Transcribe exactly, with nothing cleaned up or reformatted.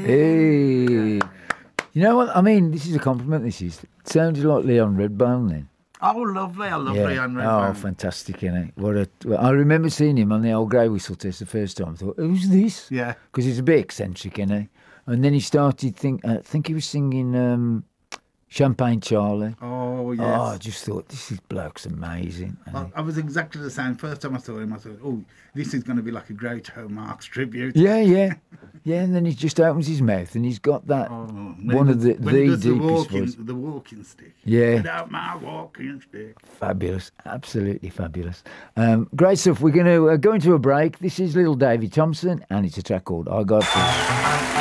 Hey. You know what? I mean, this is a compliment, this is. It sounded like Leon Redbone then. Oh, lovely. I love Yeah. Leon Oh, Redbone. fantastic, innit? What a, well, I remember seeing him on the old grey whistle test the first time. I thought, who's this? Yeah. Because he's a bit eccentric, innit? And then he started, think, I think he was singing um, Champagne Charlie. Oh, yes. Oh, I just thought, this is bloke's amazing. I, I was exactly the same. First time I saw him, I thought, oh, this is going to be like a Groucho Marx tribute. Yeah, yeah. Yeah, and then he just opens his mouth and he's got that Oh, one he of the, does- when the he does the deepest walking, voice. the walking stick. Yeah. Without my walking stick. Fabulous, absolutely fabulous. Um, great stuff. We're going to uh, go into a break. This is Little Davy Thompson, and it's a track called I Got Fish.